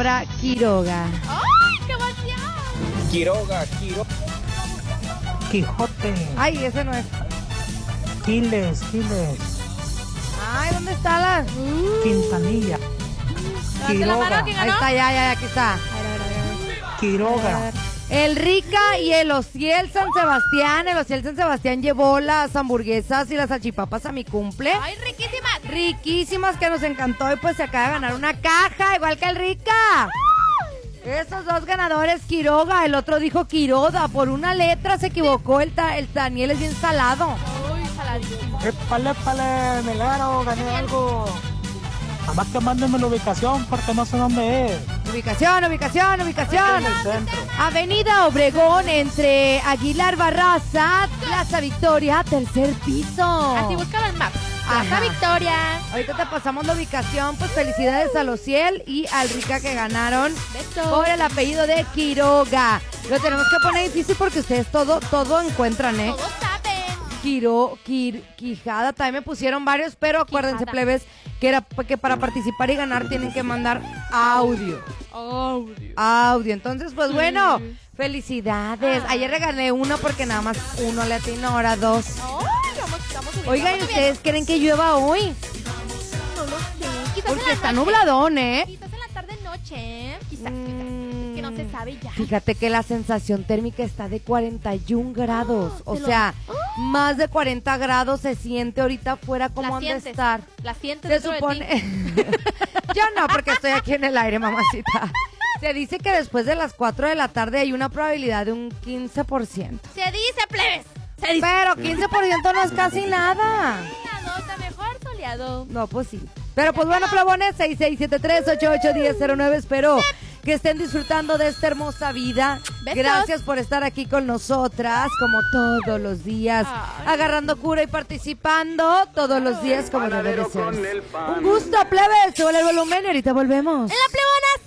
palabra Quiroga? ¡Ay, qué emoción! Quiroga. Quijote. Ay, ese no es. Quiles. Ay, ¿dónde está la? Quintanilla. Levante la mano, ¿quién Ahí ganó? está, ya, aquí está. Quiroga. El Rica y el Ociel San Sebastián. El Ociel San Sebastián llevó las hamburguesas y las salchipapas a mi cumple. ¡Ay, riquísimas! Riquísimas, que nos encantó, y pues se acaba de ganar una caja, igual que el Rica. Esos dos ganadores, Quiroga, el otro dijo Quiroda, por una letra se equivocó, el Daniel es bien salado. ¡Uy, saladísimo! Épale, Milagro, gané algo. Nada más que mándenme la ubicación porque no sé dónde es. Ubicación. En el centro. Avenida Obregón, entre Aguilar Barraza, Plaza Victoria, tercer piso. Así búscalo en Maps. Ajá. Plaza Victoria. Ahorita te pasamos la ubicación, pues felicidades a Ociel y al Rica que ganaron Besos. por el apellido de Quiroga. Lo tenemos que poner difícil porque ustedes todo encuentran, ¿eh? Todos saben. Quijada, también me pusieron varios, pero acuérdense, Quijada. plebes, que para participar y ganar tienen que mandar audio. Entonces, pues bueno, felicidades. Ayer regalé uno porque nada más uno le atinó, ahora dos. ¡Ay, vamos subiendo! Oigan, vamos ¿ustedes creen que llueva hoy? subiendo. No lo sé. Quizás en Porque la está noche. nubladón, ¿eh? Quizás en la tarde-noche. Quizás. Es que no se sabe ya. Fíjate que la sensación térmica está de 41 grados. O te lo- sea, más de 40 grados se siente ahorita afuera como La han de sientes. estar. La sientes Se dentro de supone. ti. Yo no, porque estoy aquí en el aire, mamacita. Se dice que después de las 4 de la tarde hay una probabilidad de un 15%. Se dice, plebes. Se dice. Pero 15% no es casi nada. Soleado, está mejor soleado. No, pues sí. Pero pues bueno, plebones, 6673-881009. Espero que estén disfrutando de esta hermosa vida. Besos. Gracias por estar aquí con nosotras, como todos los días, Ay. agarrando cura y participando todos los días como debe de ser. Un gusto, plebes. Sube el volumen y ahorita volvemos. ¡En la plebona!